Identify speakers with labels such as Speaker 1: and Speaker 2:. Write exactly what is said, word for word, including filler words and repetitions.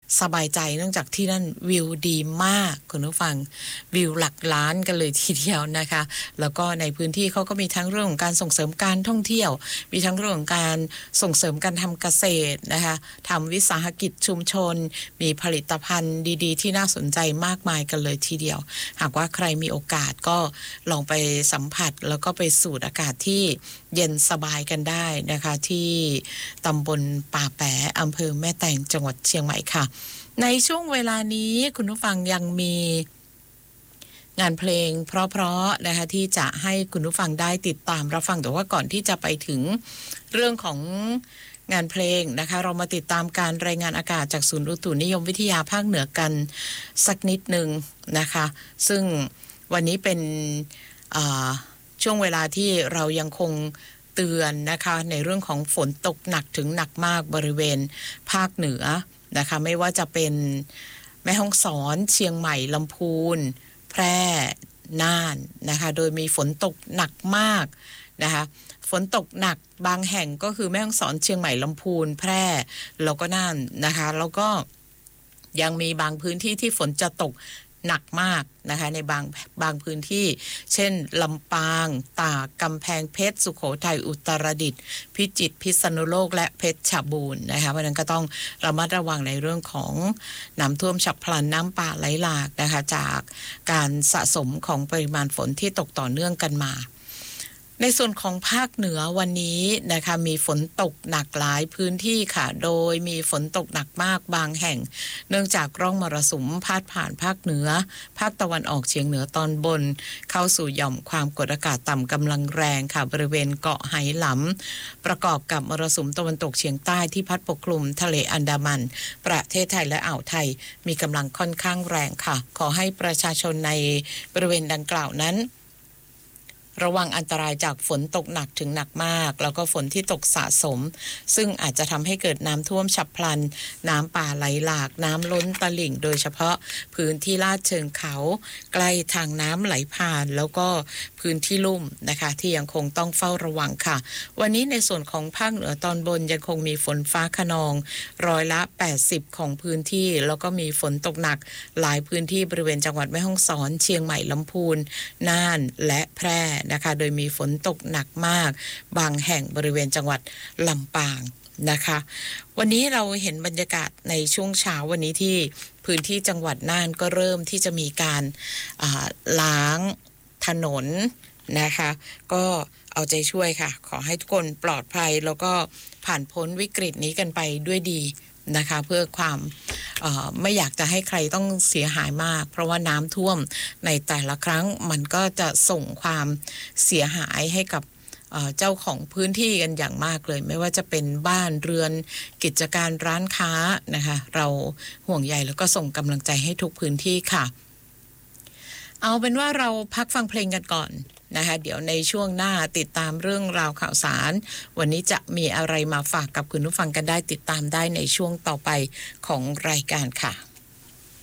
Speaker 1: สบายใจเนื่องจากที่นั่นวิวดีมากคุณผู้ฟังวิวหลักล้านกันเลยทีเดียวนะคะแล้วก็ในพื้นที่เขาก็มีทั้งเรื่องของการส่งเสริมการท่องเที่ยวมีทั้งเรื่องของการส่งเสริมการทำเกษตรนะคะทำวิสาหกิจชุมชนมีผลิตภัณฑ์ดีๆที่น่าสนใจมากมายกันเลยทีเดียวหากว่าใครมีโอกาสก็ลองไปสัมผัสแล้วก็ไปสูดอากาศที่เย็นสบายกันได้นะคะที่ตำบลป่าแปะอำเภอแม่แตงจังหวัดเชียงใหม่ค่ะในช่วงเวลานี้คุณผู้ฟังยังมีงานเพลงเพราะๆนะคะที่จะให้คุณผู้ฟังได้ติดตามรับฟังแต่ว่าก่อนที่จะไปถึงเรื่องของงานเพลงนะคะเรามาติดตามการรายงานอากาศจากศูนย์อุตุนิยมวิทยาภาคเหนือกันสักนิดหนึ่งนะคะซึ่งวันนี้เป็นช่วงเวลาที่เรายังคงเตือนนะคะในเรื่องของฝนตกหนักถึงหนักมากบริเวณภาคเหนือนะคะไม่ว่าจะเป็นแม่ฮ่องสอนเชียงใหม่ลำพูนแพร่น่านนะคะโดยมีฝนตกหนักมากนะคะฝนตกหนักบางแห่งก็คือแม่ฮ่องสอนเชียงใหม่ลำพูนแพร่แล้วก็น่านนะคะแล้วก็ยังมีบางพื้นที่ที่ฝนจะตกหนักมากนะคะในบางบางพื้นที่เช่นลำปางตากกำแพงเพชรสุโขทัยอุตรดิตถ์พิจิตรพิษณุโลกและเพชรบูรณ์นะคะเพราะนั้นก็ต้องระมัดระวังในเรื่องของน้ำท่วมฉับพลันน้ำป่าไหลหลากนะคะจากการสะสมของปริมาณฝนที่ตกต่อเนื่องกันมาในส่วนของภาคเหนือวันนี้นะคะมีฝนตกหนักหลายพื้นที่ค่ะโดยมีฝนตกหนักมากบางแห่งเนื่องจากร่องมรสุมพาดผ่านภาคเหนือภาคตะวันออกเฉียงเหนือตอนบนเข้าสู่หย่อมความกดอากาศต่ำกำลังแรงค่ะบริเวณเกาะไหหลำประกอบกับมรสุมตะวันตกเฉียงใต้ที่พัดปกคลุมทะเลอันดามันประเทศไทยและอ่าวไทยมีกำลังค่อนข้างแรงค่ะขอให้ประชาชนในบริเวณดังกล่าวนั้นระวังอันตรายจากฝนตกหนักถึงหนักมากแล้วก็ฝนที่ตกสะสมซึ่งอาจจะทำให้เกิดน้ำท่วมฉับพลันน้ำป่าไหลหลากน้ำล้นตลิ่งโดยเฉพาะพื้นที่ลาดเชิงเขาใกล้ทางน้ำไหลผ่านแล้วก็พื้นที่ลุ่มนะคะที่ยังคงต้องเฝ้าระวังค่ะวันนี้ในส่วนของภาคเหนือตอนบนยังคงมีฝนฟ้าคะนองร้อยละแปดสิบของพื้นที่แล้วก็มีฝนตกหนักหลายพื้นที่บริเวณจังหวัดแม่ฮ่องสอนเชียงใหม่ลำพูนน่านและแพร่นะคะโดยมีฝนตกหนักมากบางแห่งบริเวณจังหวัดลำปางนะคะวันนี้เราเห็นบรรยากาศในช่วงเช้าวันนี้ที่พื้นที่จังหวัดน่านก็เริ่มที่จะมีการล้างถนนนะคะก็เอาใจช่วยค่ะขอให้ทุกคนปลอดภัยแล้วก็ผ่านพ้นวิกฤตนี้กันไปด้วยดีนะคะเพื่อความไม่อยากจะให้ใครต้องเสียหายมากเพราะว่าน้ำท่วมในแต่ละครั้งมันก็จะส่งความเสียหายให้กับเจ้าของพื้นที่กันอย่างมากเลยไม่ว่าจะเป็นบ้านเรือนกิจการร้านค้านะคะเราห่วงใยแล้วก็ส่งกำลังใจให้ทุกพื้นที่ค่ะเอาเป็นว่าเราพักฟังเพลงกันก่อนนะคะเดี๋ยวในช่วงหน้าติดตามเรื่องราวข่าวสารวันนี้จะมีอะไรมาฝากกับคุณผู้ฟังกันได้ติดตามได้ในช่วงต่อไปของรายการค่ะ